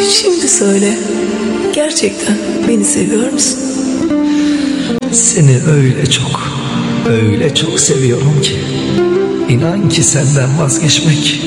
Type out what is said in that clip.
Şimdi söyle, gerçekten beni seviyor musun? Seni öyle çok seviyorum ki, İnan ki senden vazgeçmek